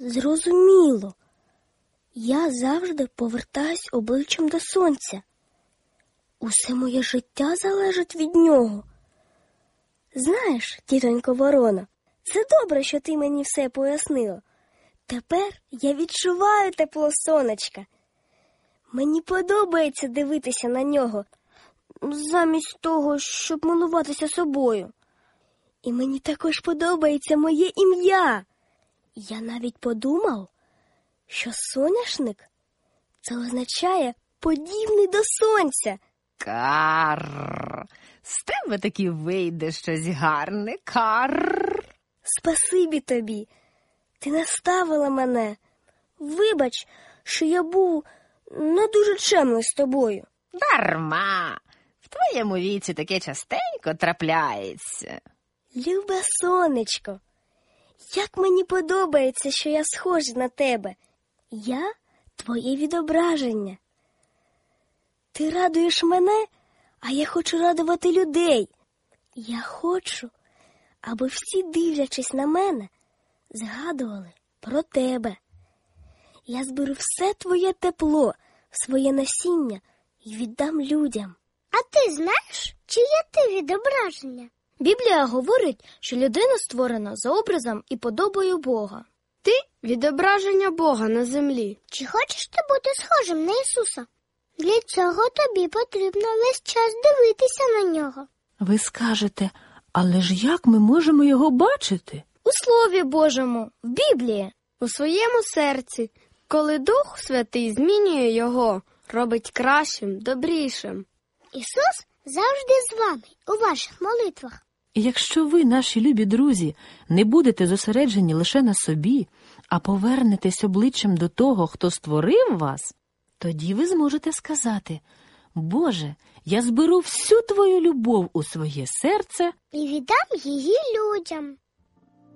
Зрозуміло. Я завжди повертаюсь обличчям до сонця. Усе моє життя залежить від нього. Знаєш, тітонько Ворона, це добре, що ти мені все пояснила. Тепер я відчуваю тепло сонечка. Мені подобається дивитися на нього, замість того, щоб милуватися собою. І мені також подобається моє ім'я. Я навіть подумав, що соняшник – це означає «подібний до сонця». Карр. З тебе таки вийде щось гарне, карр. Спасибі тобі. Ти наставила мене. Вибач, що я був не дуже чемний з тобою. Дарма. В твоєму віці таке частенько трапляється. Любе сонечко, як мені подобається, що я схожа на тебе. Я твоє відображення. Ти радуєш мене, а я хочу радувати людей. Я хочу, аби всі, дивлячись на мене, згадували про тебе. Я зберу все твоє тепло, своє насіння і віддам людям. А ти знаєш, чиє ти відображення? Біблія говорить, що людина створена за образом і подобою Бога. Ти – відображення Бога на землі. Чи хочеш ти бути схожим на Ісуса? Для цього тобі потрібно весь час дивитися на нього. Ви скажете, але ж як ми можемо його бачити? У Слові Божому, в Біблії. У своєму серці, коли Дух Святий змінює його, робить кращим, добрішим. Ісус завжди з вами у ваших молитвах. І якщо ви, наші любі друзі, не будете зосереджені лише на собі, а повернетесь обличчям до того, хто створив вас, тоді ви зможете сказати: «Боже, я зберу всю твою любов у своє серце І віддам її людям».